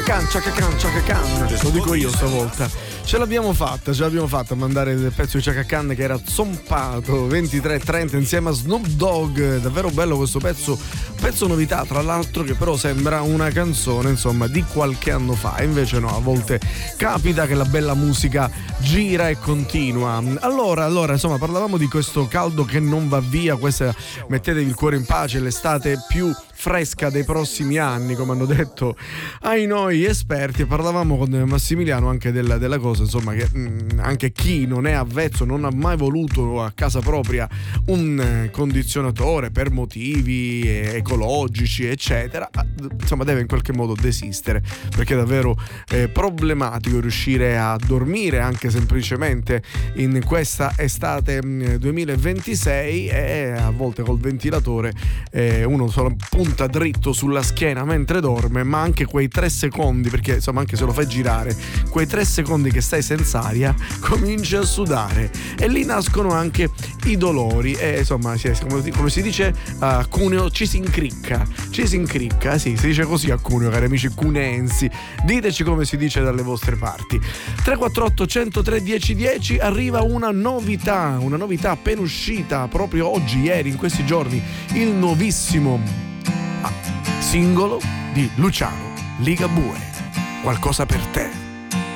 Chaka Khan, lo dico io stavolta. Ce l'abbiamo fatta a mandare il pezzo di Chaka Khan che era zompato 23:30 insieme a Snoop Dogg. Davvero bello questo pezzo novità, tra l'altro, che però sembra una canzone insomma di qualche anno fa, e invece no, a volte capita che la bella musica gira e continua. Allora insomma, parlavamo di questo caldo che non va via, questa, mettetevi il cuore in pace, l'estate più fresca dei prossimi anni, come hanno detto ai noi esperti. Parlavamo con Massimiliano anche della cosa, insomma, che anche chi non è avvezzo, non ha mai voluto a casa propria un condizionatore per motivi ecologici eccetera, insomma deve in qualche modo desistere, perché è davvero problematico riuscire a dormire anche semplicemente in questa estate 2026, e a volte col ventilatore uno solo punta dritto sulla schiena mentre dorme, ma anche quei 3 secondi, perché insomma anche se lo fai girare, quei 3 secondi che stai senza aria cominci a sudare, e lì nascono anche i dolori, e insomma come si dice a Cuneo, ci si incricca, sì, si dice così a Cuneo, cari amici cuneensi. Diteci come si dice dalle vostre parti. 348 103 1010, arriva una novità appena uscita proprio oggi, ieri, in questi giorni, il nuovissimo singolo di Luciano Ligabue, Qualcosa per te.